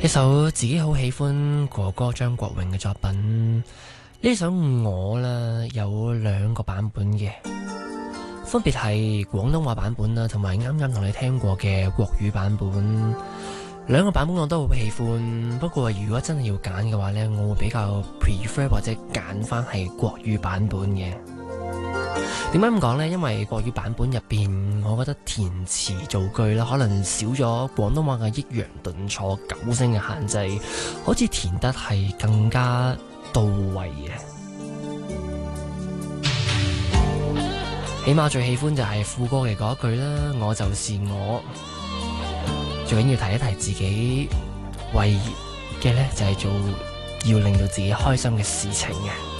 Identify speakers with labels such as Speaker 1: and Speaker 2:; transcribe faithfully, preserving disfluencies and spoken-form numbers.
Speaker 1: 一首自己好喜歡哥哥張國榮嘅作品，呢首我啦有兩個版本嘅，分別係廣東話版本啦，同埋啱啱同你聽過嘅國語版本。兩個版本我都好喜歡，不過如果真係要揀嘅話呢，我會比較 prefer 或者揀翻係國語版本嘅。點解咁講呢？因為國語版本入邊，我覺得填詞造句啦，可能少咗廣東話嘅抑揚頓挫九聲嘅限制，好似填得係更加到位嘅。起碼最喜歡就係副歌嘅嗰一句啦，我就是我。最緊要提一提自己為嘅呢，就係做要令到自己開心嘅事情嘅。